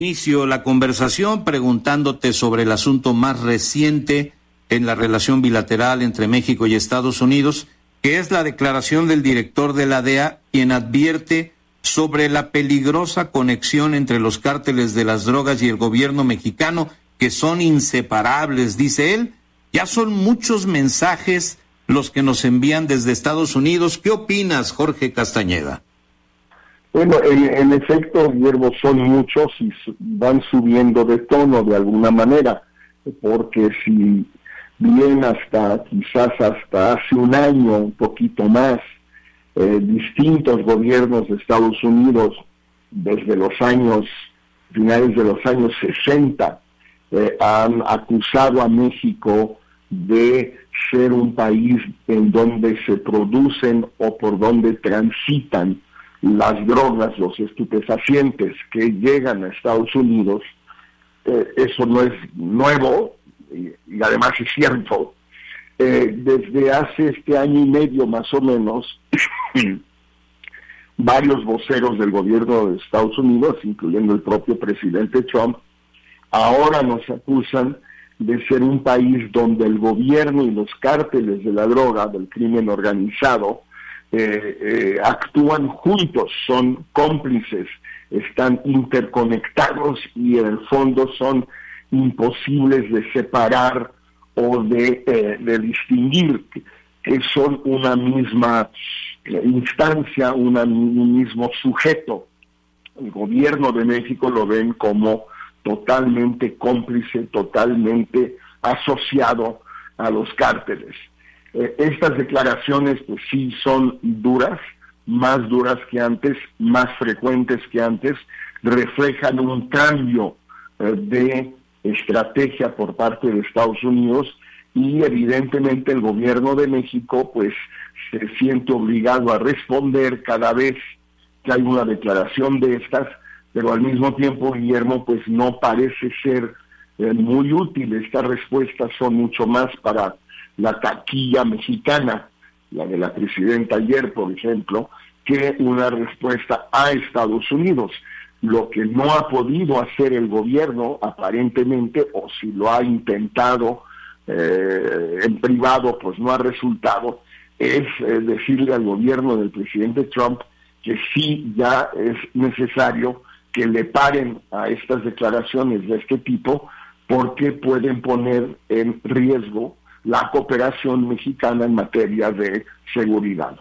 Inicio la conversación preguntándote sobre el asunto más reciente en la relación bilateral entre México y Estados Unidos, que es la declaración del director de la DEA, quien advierte sobre la peligrosa conexión entre los cárteles de las drogas y el gobierno mexicano, que son inseparables, dice él. Ya son muchos mensajes los que nos envían desde Estados Unidos. ¿Qué opinas, Jorge Castañeda? Bueno, en efecto, Guillermo, son muchos y van subiendo de tono de alguna manera, porque si bien quizás hasta hace un año, un poquito más, distintos gobiernos de Estados Unidos, desde finales de los años 60, han acusado a México de ser un país en donde se producen o por donde transitan las drogas, los estupefacientes que llegan a Estados Unidos. Eso no es nuevo y además es cierto. Desde hace este año y medio más o menos, varios voceros del gobierno de Estados Unidos, incluyendo el propio presidente Trump, ahora nos acusan de ser un país donde el gobierno y los cárteles de la droga, del crimen organizado, actúan juntos, son cómplices, están interconectados y en el fondo son imposibles de separar o de distinguir, que son una misma instancia, un mismo sujeto. El gobierno de México lo ven como totalmente cómplice, totalmente asociado a los cárteles. Estas declaraciones pues sí son duras, más duras que antes, más frecuentes que antes, reflejan un cambio de estrategia por parte de Estados Unidos y evidentemente el gobierno de México pues se siente obligado a responder cada vez que hay una declaración de estas, pero al mismo tiempo, Guillermo, pues no parece ser muy útil. Estas respuestas son mucho más para la taquilla mexicana, la de la presidenta ayer, por ejemplo, que una respuesta a Estados Unidos. Lo que no ha podido hacer el gobierno, aparentemente, o si lo ha intentado en privado, pues no ha resultado, es decirle al gobierno del presidente Trump que sí ya es necesario que le paren a estas declaraciones de este tipo, porque pueden poner en riesgo la cooperación mexicana en materia de seguridad.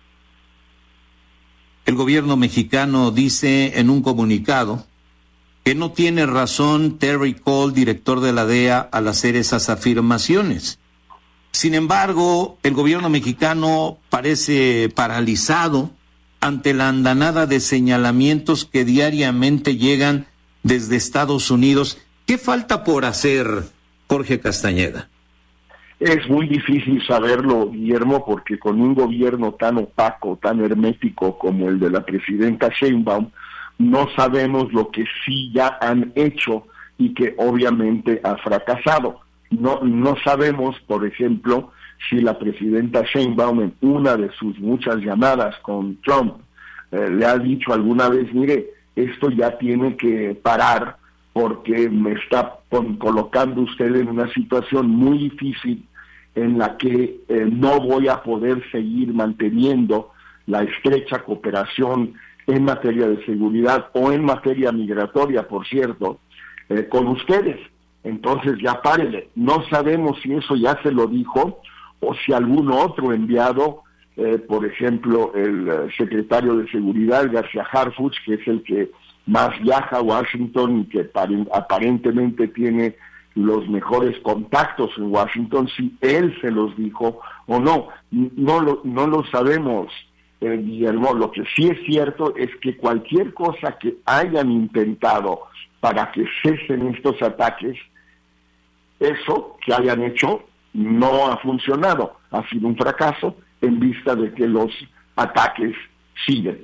El gobierno mexicano dice en un comunicado que no tiene razón Terry Cole, director de la DEA, al hacer esas afirmaciones. Sin embargo, el gobierno mexicano parece paralizado ante la andanada de señalamientos que diariamente llegan desde Estados Unidos. ¿Qué falta por hacer, Jorge Castañeda? Es muy difícil saberlo, Guillermo, porque con un gobierno tan opaco, tan hermético como el de la presidenta Sheinbaum, no sabemos lo que sí ya han hecho y que obviamente ha fracasado. No sabemos, por ejemplo, si la presidenta Sheinbaum en una de sus muchas llamadas con Trump le ha dicho alguna vez, mire, esto ya tiene que parar porque me está colocando usted en una situación muy difícil en la que no voy a poder seguir manteniendo la estrecha cooperación en materia de seguridad o en materia migratoria, por cierto, con ustedes. Entonces ya párele. No sabemos si eso ya se lo dijo o si algún otro enviado, por ejemplo, el secretario de Seguridad, García Harfuch, que es el que más viaja a Washington y que aparentemente tiene los mejores contactos en Washington, si él se los dijo o no. No lo sabemos, Guillermo. Lo que sí es cierto es que cualquier cosa que hayan intentado para que cesen estos ataques, eso que hayan hecho no ha funcionado, ha sido un fracaso en vista de que los ataques siguen.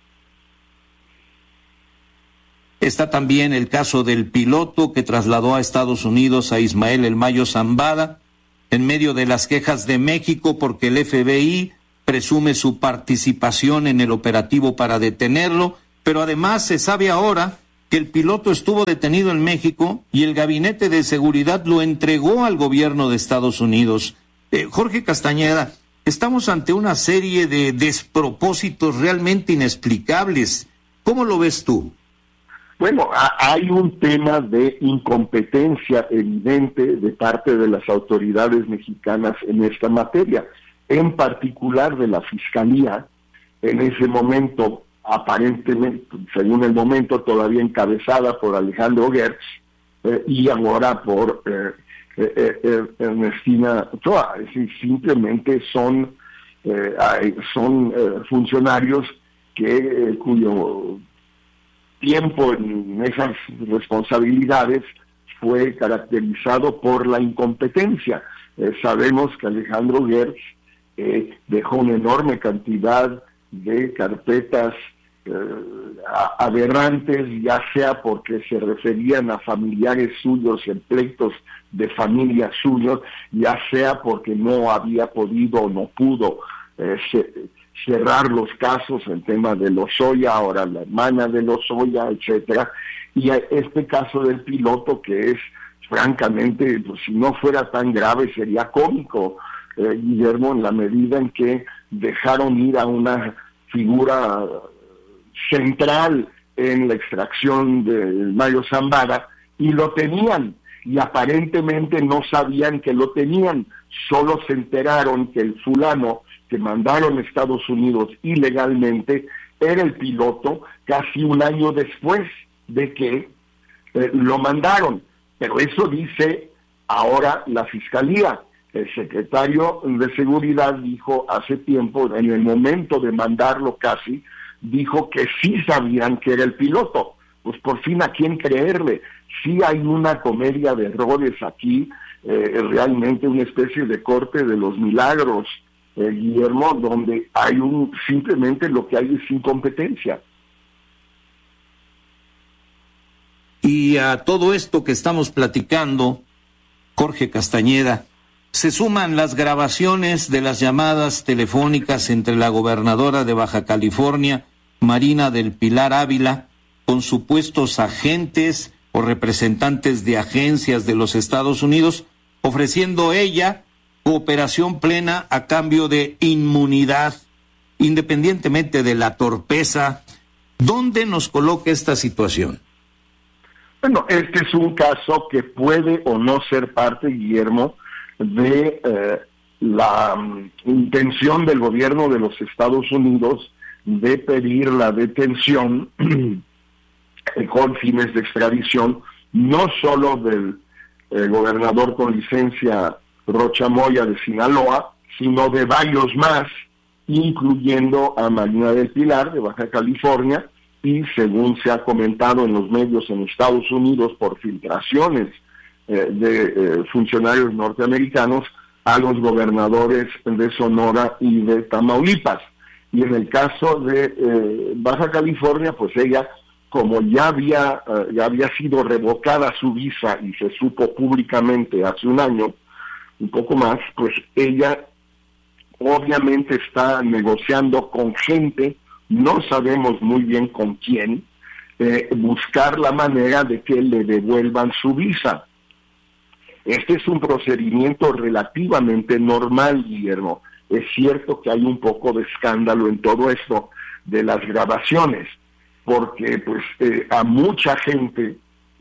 Está también el caso del piloto que trasladó a Estados Unidos a Ismael El Mayo Zambada en medio de las quejas de México porque el FBI presume su participación en el operativo para detenerlo, pero además se sabe ahora que el piloto estuvo detenido en México y el Gabinete de Seguridad lo entregó al gobierno de Estados Unidos. Jorge Castañeda, estamos ante una serie de despropósitos realmente inexplicables. ¿Cómo lo ves tú? Bueno, hay un tema de incompetencia evidente de parte de las autoridades mexicanas en esta materia, en particular de la Fiscalía, en ese momento, aparentemente, según el momento, todavía encabezada por Alejandro Gertz, y ahora por Ernestina Ochoa. Es decir, simplemente son funcionarios cuyo tiempo en esas responsabilidades fue caracterizado por la incompetencia. Sabemos que Alejandro Gertz dejó una enorme cantidad de carpetas aberrantes, ya sea porque se referían a familiares suyos en pleitos de familia suyos, ya sea porque no había podido o no pudo cerrar los casos, el tema de Lozoya, ahora la hermana de Lozoya, etcétera, y este caso del piloto que es, francamente, pues, si no fuera tan grave sería cómico, Guillermo, en la medida en que dejaron ir a una figura central en la extracción de Mario Zambada y lo tenían, y aparentemente no sabían que lo tenían, solo se enteraron que el fulano que mandaron a Estados Unidos ilegalmente era el piloto casi un año después de que lo mandaron. Pero eso dice ahora la Fiscalía. El secretario de Seguridad dijo hace tiempo, en el momento de mandarlo casi, dijo que sí sabían que era el piloto. Pues por fin, ¿a quién creerle? Sí hay una comedia de errores aquí, realmente una especie de corte de los milagros, Guillermo, donde hay simplemente lo que hay es incompetencia. Y a todo esto que estamos platicando, Jorge Castañeda, se suman las grabaciones de las llamadas telefónicas entre la gobernadora de Baja California, Marina del Pilar Ávila, con supuestos agentes o representantes de agencias de los Estados Unidos, ofreciendo ella cooperación plena a cambio de inmunidad, independientemente de la torpeza. ¿Dónde nos coloca esta situación? Bueno, este es un caso que puede o no ser parte, Guillermo, de la intención del gobierno de los Estados Unidos de pedir la detención con fines de extradición, no solo del gobernador con licencia Rocha Moya de Sinaloa, sino de varios más, incluyendo a Marina del Pilar de Baja California, y según se ha comentado en los medios en Estados Unidos por filtraciones de funcionarios norteamericanos, a los gobernadores de Sonora y de Tamaulipas. Y en el caso de Baja California, pues ella, como ya había sido revocada su visa y se supo públicamente hace un año, un poco más, pues ella obviamente está negociando con gente, no sabemos muy bien con quién, buscar la manera de que le devuelvan su visa. Este es un procedimiento relativamente normal, Guillermo. Es cierto que hay un poco de escándalo en todo esto de las grabaciones, porque pues a mucha gente,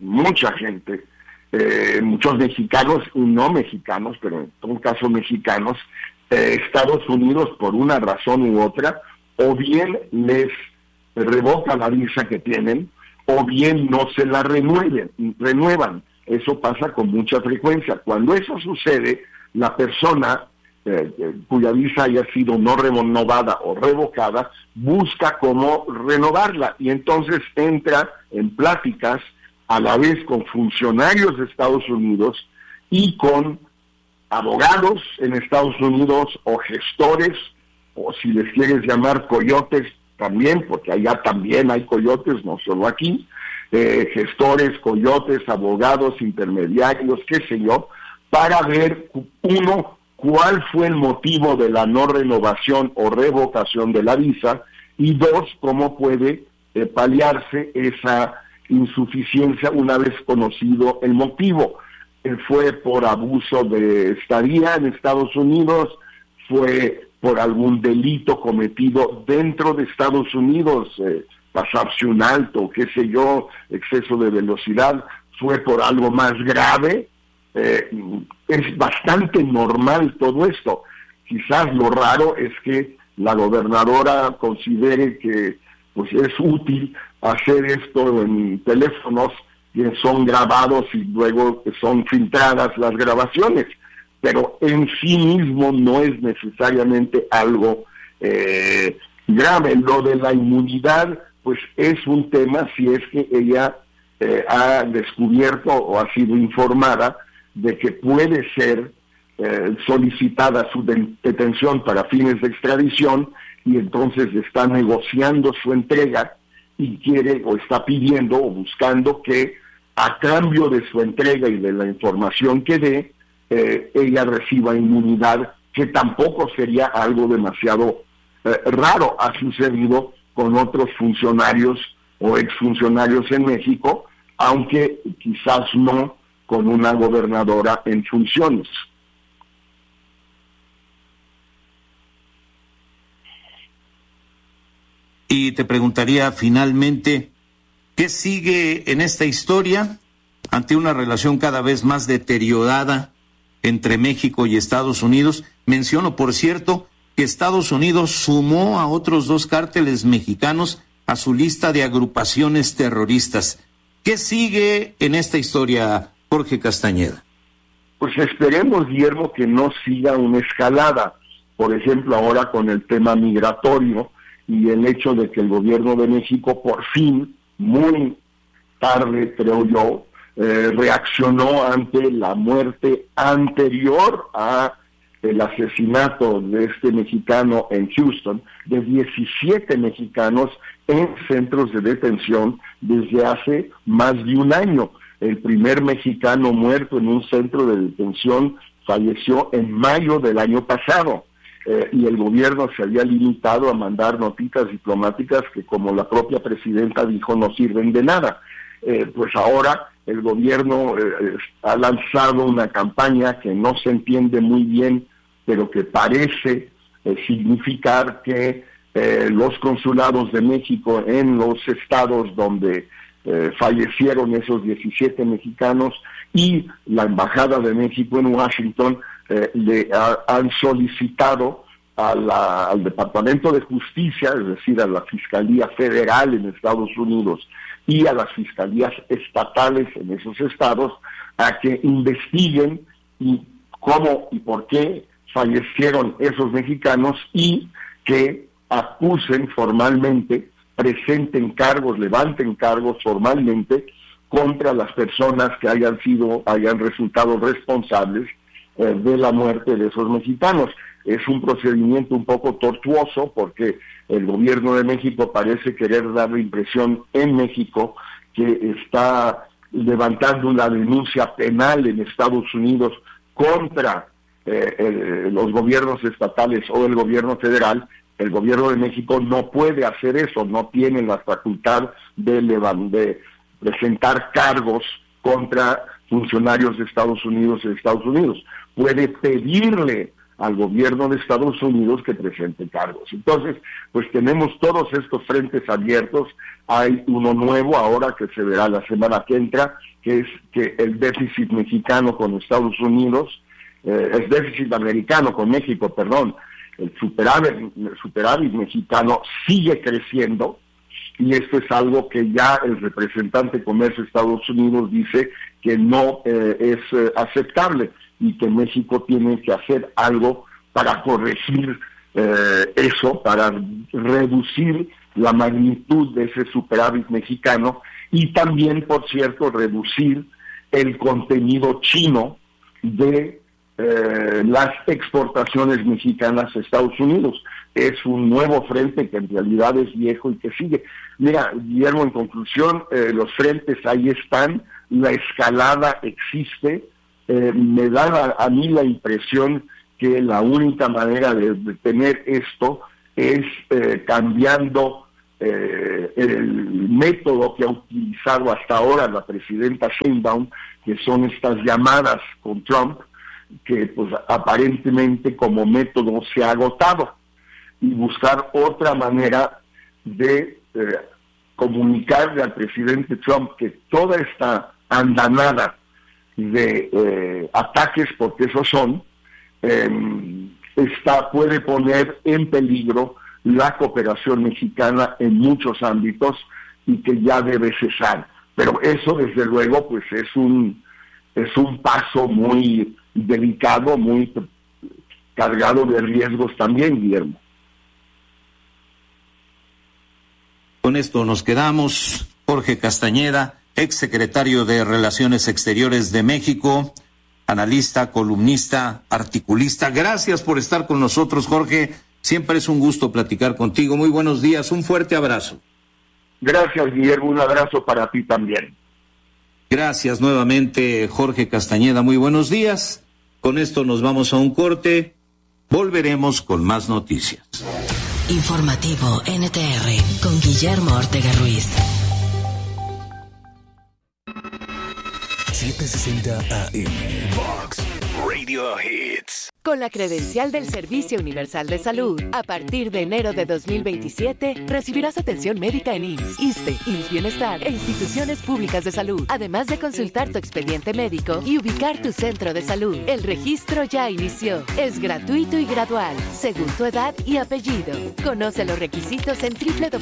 muchos mexicanos y no mexicanos, pero en todo caso mexicanos, Estados Unidos por una razón u otra, o bien les revoca la visa que tienen, o bien no se la renuevan. Eso pasa con mucha frecuencia. Cuando eso sucede, la persona cuya visa haya sido no renovada o revocada, busca cómo renovarla, y entonces entra en pláticas a la vez con funcionarios de Estados Unidos y con abogados en Estados Unidos o gestores, o si les quieres llamar coyotes también, porque allá también hay coyotes, no solo aquí, gestores, coyotes, abogados, intermediarios, qué sé yo, para ver, uno, cuál fue el motivo de la no renovación o revocación de la visa, y dos, cómo puede paliarse esa insuficiencia una vez conocido el motivo. Fue por abuso de estadía en Estados Unidos, fue por algún delito cometido dentro de Estados Unidos, pasarse un alto, qué sé yo, exceso de velocidad, fue por algo más grave. Es bastante normal todo esto. Quizás lo raro es que la gobernadora considere que pues es útil hacer esto en teléfonos que son grabados y luego son filtradas las grabaciones, pero en sí mismo no es necesariamente algo grave. Lo de la inmunidad pues es un tema si es que ella ha descubierto o ha sido informada de que puede ser solicitada su detención para fines de extradición, y entonces está negociando su entrega y quiere o está pidiendo o buscando que a cambio de su entrega y de la información que dé, ella reciba inmunidad, que tampoco sería algo demasiado raro. Ha sucedido con otros funcionarios o exfuncionarios en México, aunque quizás no con una gobernadora en funciones. Y te preguntaría finalmente, ¿qué sigue en esta historia ante una relación cada vez más deteriorada entre México y Estados Unidos? Menciono, por cierto, que Estados Unidos sumó a otros 2 cárteles mexicanos a su lista de agrupaciones terroristas. ¿Qué sigue en esta historia, Jorge Castañeda? Pues esperemos, Guillermo, que no siga una escalada. Por ejemplo, ahora con el tema migratorio y el hecho de que el gobierno de México por fin, muy tarde creo yo, reaccionó ante la muerte anterior a el asesinato de este mexicano en Houston, de 17 mexicanos en centros de detención desde hace más de un año. El primer mexicano muerto en un centro de detención falleció en mayo del año pasado. Y el gobierno se había limitado a mandar notitas diplomáticas que, como la propia presidenta dijo, no sirven de nada. Pues ahora el gobierno ha lanzado una campaña que no se entiende muy bien, pero que parece significar que los consulados de México en los estados donde fallecieron esos 17 mexicanos y la Embajada de México en Washington han solicitado al Departamento de Justicia, es decir, a la Fiscalía Federal en Estados Unidos y a las fiscalías estatales en esos estados, a que investiguen cómo y por qué fallecieron esos mexicanos y que acusen formalmente, presenten cargos, levanten cargos formalmente contra las personas que hayan resultado responsables de la muerte de esos mexicanos. Es un procedimiento un poco tortuoso porque el gobierno de México parece querer dar la impresión en México que está levantando una denuncia penal en Estados Unidos contra los gobiernos estatales o el gobierno federal. El gobierno de México no puede hacer eso, no tiene la facultad de presentar cargos contra funcionarios de Estados Unidos en Estados Unidos. Puede pedirle al gobierno de Estados Unidos que presente cargos. Entonces, pues tenemos todos estos frentes abiertos. Hay uno nuevo ahora que se verá la semana que entra, que es que el déficit mexicano con Estados Unidos, el déficit americano con México, perdón, el superávit mexicano sigue creciendo, y esto es algo que ya el representante de Comercio de Estados Unidos dice que no es aceptable y que México tiene que hacer algo para corregir eso, para reducir la magnitud de ese superávit mexicano y también, por cierto, reducir el contenido chino de las exportaciones mexicanas a Estados Unidos. Es un nuevo frente que en realidad es viejo y que sigue. Mira, Guillermo, en conclusión, los frentes ahí están, la escalada existe. Me da a mí la impresión que la única manera de detener esto es cambiando el método que ha utilizado hasta ahora la presidenta Sheinbaum, que son estas llamadas con Trump, que pues aparentemente como método se ha agotado, y buscar otra manera de comunicarle al presidente Trump que toda esta andanada de ataques, porque esos son, puede poner en peligro la cooperación mexicana en muchos ámbitos y que ya debe cesar. Pero eso, desde luego, pues es un paso muy delicado, muy cargado de riesgos también, Guillermo. Con esto nos quedamos. Jorge Castañeda, exsecretario de Relaciones Exteriores de México, analista, columnista, articulista. Gracias por estar con nosotros, Jorge. Siempre es un gusto platicar contigo. Muy buenos días, un fuerte abrazo. Gracias, Guillermo, un abrazo para ti también. Gracias nuevamente, Jorge Castañeda, muy buenos días. Con esto nos vamos a un corte. Volveremos con más noticias. Informativo NTR con Guillermo Ortega Ruiz. 760 AM Vox Radio Hits. Con la credencial del Servicio Universal de Salud, a partir de enero de 2027, recibirás atención médica en IMSS, ISSSTE, IMSS Bienestar e instituciones públicas de salud, además de consultar tu expediente médico y ubicar tu centro de salud. El registro ya inició. Es gratuito y gradual, según tu edad y apellido. Conoce los requisitos en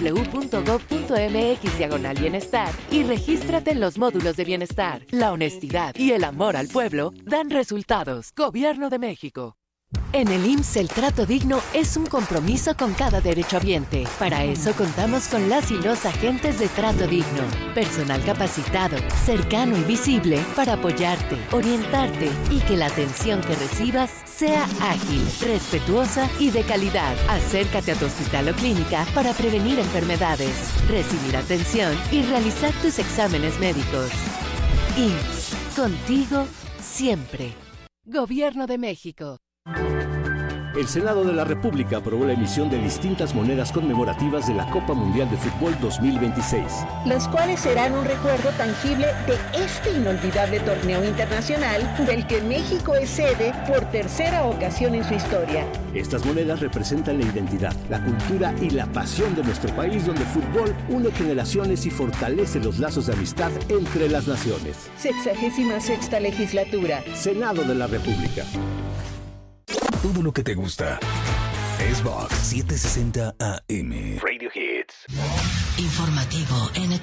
www.gov.mx/bienestar y regístrate en los módulos de bienestar. La honestidad y el amor al pueblo dan resultados. Gobierno de México. En el IMSS, el trato digno es un compromiso con cada derechohabiente. Para eso contamos con las y los agentes de trato digno. Personal capacitado, cercano y visible para apoyarte, orientarte y que la atención que recibas sea ágil, respetuosa y de calidad. Acércate a tu hospital o clínica para prevenir enfermedades, recibir atención y realizar tus exámenes médicos. IMSS, contigo siempre. Gobierno de México. El Senado de la República aprobó la emisión de distintas monedas conmemorativas de la Copa Mundial de Fútbol 2026. Las cuales serán un recuerdo tangible de este inolvidable torneo internacional del que México es sede por tercera ocasión en su historia. Estas monedas representan la identidad, la cultura y la pasión de nuestro país, donde el fútbol une generaciones y fortalece los lazos de amistad entre las naciones. 66ª legislatura. Senado de la República. Todo lo que te gusta es Vox 760 AM Radio Hits. Informativo NTR.